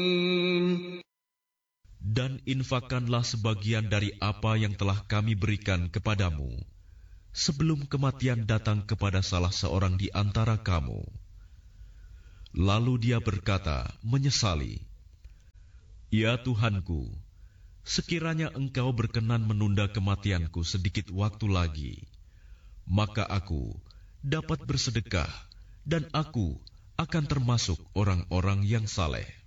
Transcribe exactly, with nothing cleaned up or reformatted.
Dan infakkanlah sebagian dari apa yang telah kami berikan kepadamu, sebelum kematian datang kepada salah seorang di antara kamu. Lalu dia berkata, menyesali, "Ya Tuhanku, sekiranya Engkau berkenan menunda kematianku sedikit waktu lagi, maka aku dapat bersedekah dan aku akan termasuk orang-orang yang saleh."